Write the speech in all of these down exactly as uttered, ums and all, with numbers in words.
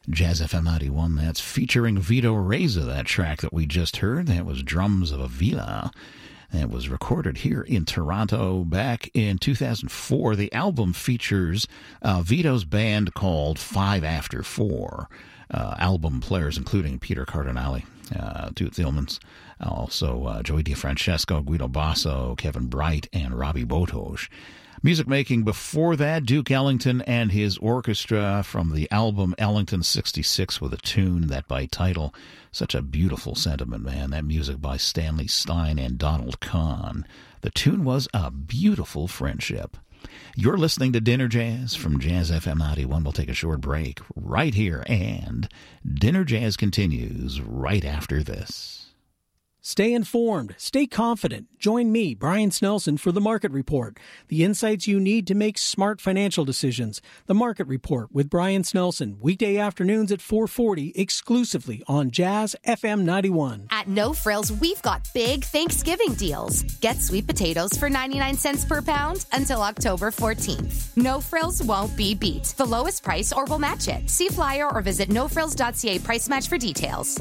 Jazz F M ninety-one, that's featuring Vito Reza, that track that we just heard. That was Drums of Avila. It was recorded here in Toronto back in two thousand four. The album features uh, Vito's band called Five After Four. Uh, album players including Peter Cardinale, uh, Toot Thielmans, also uh, Joey DiFrancesco, Guido Basso, Kevin Bright, and Robbie Botos. Music making before that, Duke Ellington and his orchestra from the album Ellington sixty-six with a tune that by title, such a beautiful sentiment, man. That music by Stanley Stein and Donald Kahn. The tune was A Beautiful Friendship. You're listening to Dinner Jazz from Jazz F M ninety-one. We'll take a short break right here, and Dinner Jazz continues right after this. Stay informed. Stay confident. Join me, Brian Snelson, for The Market Report. The insights you need to make smart financial decisions. The Market Report with Brian Snelson. Weekday afternoons at four forty, exclusively on Jazz F M ninety-one. At No Frills, we've got big Thanksgiving deals. Get sweet potatoes for ninety-nine cents per pound until October fourteenth. No Frills won't be beat. The lowest price or we'll match it. See flyer or visit no frills dot c a price match for details.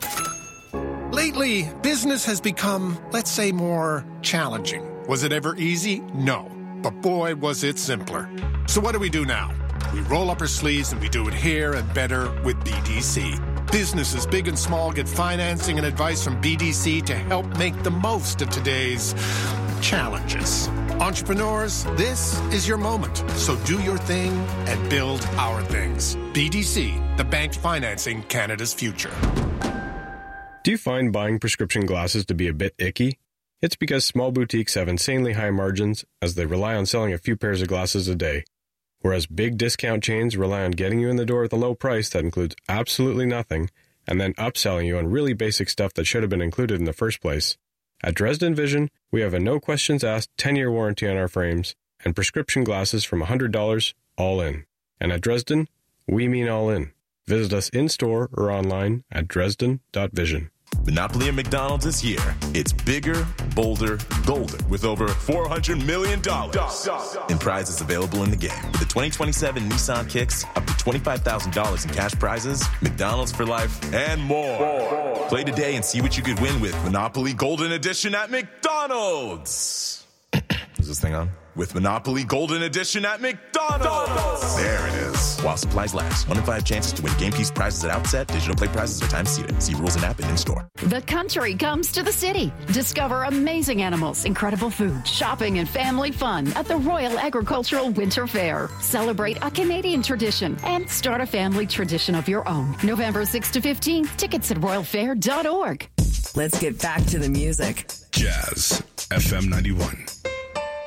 Lately, business has become, let's say, more challenging. Was it ever easy? No. But boy, was it simpler. So what do we do now? We roll up our sleeves and we do it here and better with B D C. Businesses big and small get financing and advice from B D C to help make the most of today's challenges. Entrepreneurs, this is your moment. So do your thing and build our things. B D C, the bank financing Canada's future. Do you find buying prescription glasses to be a bit icky? It's because small boutiques have insanely high margins as they rely on selling a few pairs of glasses a day, whereas big discount chains rely on getting you in the door with a low price that includes absolutely nothing and then upselling you on really basic stuff that should have been included in the first place. At Dresden Vision, we have a no-questions-asked ten-year warranty on our frames and prescription glasses from one hundred dollars all in. And at Dresden, we mean all in. Visit us in-store or online at dresden dot vision. Monopoly at McDonald's is here. It's bigger, bolder, golden, with over four hundred million dollars in prizes available in the game. With the twenty twenty-seven Nissan Kicks, up to twenty-five thousand dollars in cash prizes, McDonald's for life, and more. more. Play today and see what you could win with Monopoly Golden Edition at McDonald's. Is this thing on? With Monopoly Golden Edition at McDonald's. There it is. While supplies last. One in five chances to win game piece prizes at outset. Digital play prizes are time seated. See rules and app and in-store. The country comes to the city. Discover amazing animals, incredible food, shopping, and family fun at the Royal Agricultural Winter Fair. Celebrate a Canadian tradition and start a family tradition of your own. November sixth to fifteenth. Tickets at royal fair dot org. Let's get back to the music. Jazz F M ninety-one.